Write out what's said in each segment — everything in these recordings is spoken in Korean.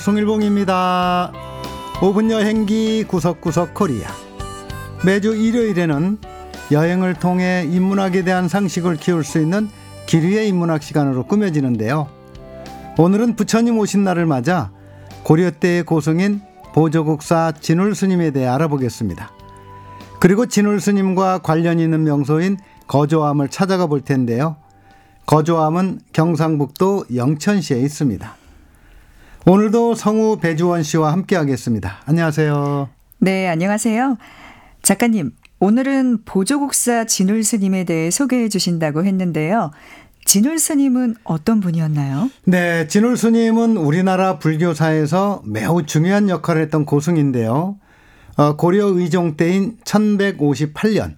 송일봉입니다. 5분 여행기 구석구석 코리아. 매주 일요일에는 여행을 통해 인문학에 대한 상식을 키울 수 있는 기류의 인문학 시간으로 꾸며지는데요. 오늘은 부처님 오신 날을 맞아 고려 때의 고승인 보조국사 진울 스님에 대해 알아보겠습니다. 그리고 진울 스님과 관련이 있는 명소인 거조암을 찾아가 볼 텐데요. 거조암은 경상북도 영천시에 있습니다. 오늘도 성우 배주원 씨와 함께 하겠습니다. 안녕하세요. 네, 안녕하세요. 작가님, 오늘은 보조국사 진울 스님에 대해 소개해 주신다고 했는데요. 진울 스님은 어떤 분이었나요? 네, 진울 스님은 우리나라 불교사에서 매우 중요한 역할을 했던 고승인데요. 고려 의종 때인 1158년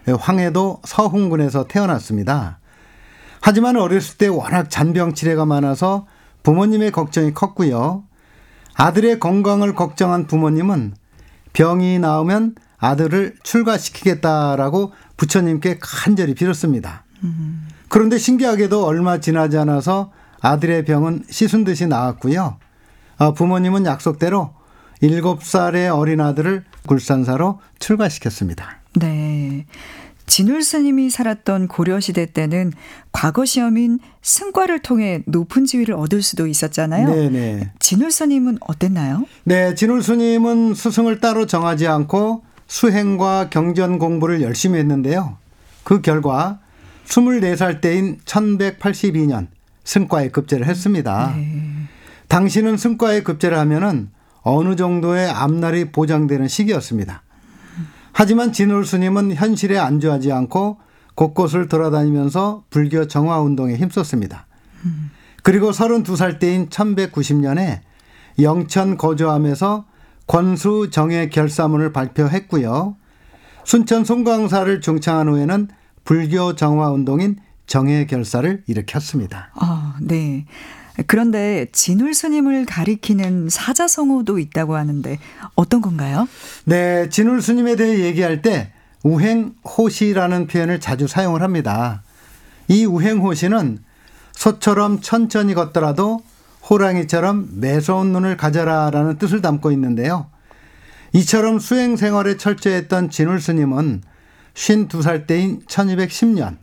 황해도 서훈군에서 태어났습니다. 하지만 어렸을 때 워낙 잔병치레가 많아서 부모님의 걱정이 컸고요. 아들의 건강을 걱정한 부모님은 병이 나으면 아들을 출가시키겠다라고 부처님께 간절히 빌었습니다. 그런데 신기하게도 얼마 지나지 않아서 아들의 병은 씻은 듯이 나았고요. 부모님은 약속대로 7살의 어린 아들을 굴산사로 출가시켰습니다. 네. 진울 스님이 살았던 고려시대 때는 과거 시험인 승과를 통해 높은 지위를 얻을 수도 있었잖아요. 네네. 진울 스님은 어땠나요? 네, 진울 스님은 스승을 따로 정하지 않고 수행과 경전 공부를 열심히 했는데요. 그 결과 24살 때인 1182년 승과에 급제를 했습니다. 네. 당시는 승과에 급제를 하면은 어느 정도의 앞날이 보장되는 시기였습니다. 하지만 진울 스님은 현실에 안주하지 않고 곳곳을 돌아다니면서 불교 정화운동에 힘썼습니다. 그리고 32살 때인 1190년에 영천 거조암에서 권수 정의 결사문을 발표했고요. 순천 송광사를 중창한 후에는 불교 정화운동인 정의 결사를 일으켰습니다. 네. 그런데 진울 스님을 가리키는 사자성어도 있다고 하는데 어떤 건가요? 네, 진울 스님에 대해 얘기할 때 우행호시라는 표현을 자주 사용을 합니다. 이 우행호시는 소처럼 천천히 걷더라도 호랑이처럼 매서운 눈을 가져라라는 뜻을 담고 있는데요. 이처럼 수행 생활에 철저했던 진울 스님은 52살 때인 1210년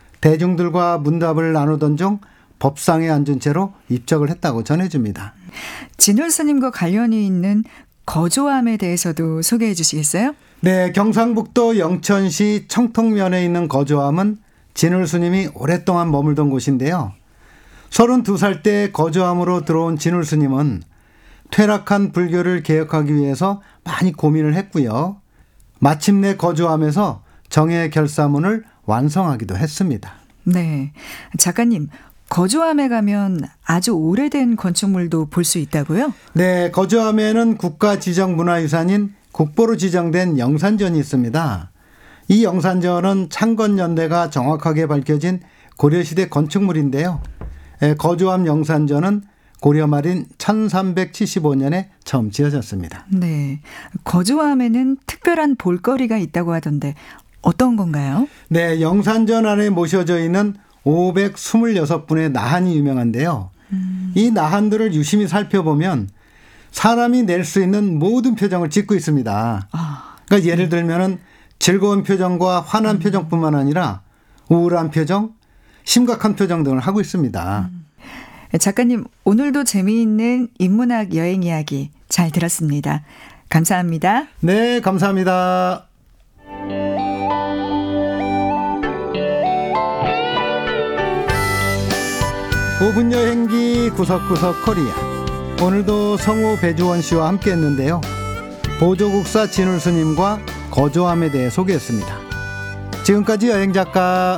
대중들과 문답을 나누던 중 법상에 앉은 채로 입적을 했다고 전해집니다. 진울 스님과 관련이 있는 거조암에 대해서도 소개해 주시겠어요? 네, 경상북도 영천시 청통면에 있는 거조암은 진울 스님이 오랫동안 머물던 곳인데요. 32살 때 거조암으로 들어온 진울 스님은 퇴락한 불교를 개혁하기 위해서 많이 고민을 했고요. 마침내 거조암에서 정의 결사문을 완성하기도 했습니다. 네, 작가님. 거조암에 가면 아주 오래된 건축물도 볼 수 있다고요? 네, 거조암에는 국가지정문화유산인 국보로 지정된 영산전이 있습니다. 이 영산전은 창건연대가 정확하게 밝혀진 고려시대 건축물인데요. 거조암 영산전은 고려 말인 1375년에 처음 지어졌습니다. 네, 거조암에는 특별한 볼거리가 있다고 하던데 어떤 건가요? 네, 영산전 안에 모셔져 있는 526분의 나한이 유명한데요. 이 나한들을 유심히 살펴보면 사람이 낼 수 있는 모든 표정을 짓고 있습니다. 그러니까 예를 들면은 즐거운 표정과 환한 표정뿐만 아니라 우울한 표정, 심각한 표정 등을 하고 있습니다. 작가님, 오늘도 재미있는 인문학 여행 이야기 잘 들었습니다. 감사합니다. 네, 감사합니다. 5분 여행기 구석구석 코리아. 오늘도 성우 배주원 씨와 함께 했는데요. 보조국사 진울 스님과 거조암에 대해 소개했습니다. 지금까지 여행작가